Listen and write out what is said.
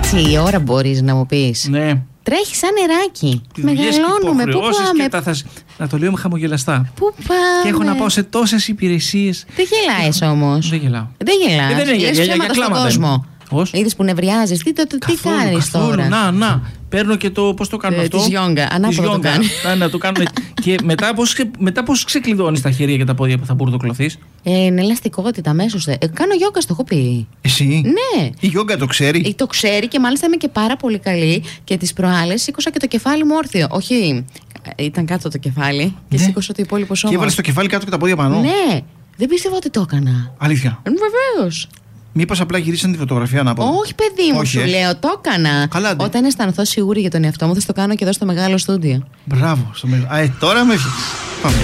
έτσι η ώρα μπορείς να μου πεις. Ναι. Τρέχει σαν νεράκι. Μεγαλώνουμε. Πού πάμε. Να το λέω με χαμογελαστά. Πού πάμε. Και έχω να πάω σε τόσες υπηρεσίες. Δεν γελάες όμως. Δεν γελάω. Δεν γελάς. Δεν είναι για κλάματα. Κόσμο. Είδες που νευριάζεις. Τι κάνεις τώρα. Να. Παίρνω και το. Πώς το κάνω αυτό. Της γιόγκα. Ανάποδα το κάνει. Να το κάνω. Και μετά πώς ξεκλειδώνεις τα χέρια και τα πόδια που θα μπουρδοκλωθείς. Είναι ελαστικότητα αμέσως. Κάνω γιόγκα, στο έχω πει. Εσύ. Ναι. Η γιόγκα το ξέρει. Το ξέρει και μάλιστα είμαι και πάρα πολύ καλή. Και τις προάλλες σήκωσα και το κεφάλι μου όρθιο. Όχι. Ήταν κάτω το κεφάλι και σήκωσα το υπόλοιπο σώμα. Και έβαλες το κεφάλι κάτω και τα πόδια πάνω. Ναι. Δεν πίστευα ότι το έκανα. Αλήθεια. Βεβαίως. Μήπως απλά γυρίσαν τη φωτογραφία να πω. Όχι, παιδί μου, σου λέω, το έκανα. Καλά, ναι. Όταν αισθανθώ σίγουρη για τον εαυτό μου, θα το κάνω και εδώ στο μεγάλο στούντιο. Μπράβο. Τώρα με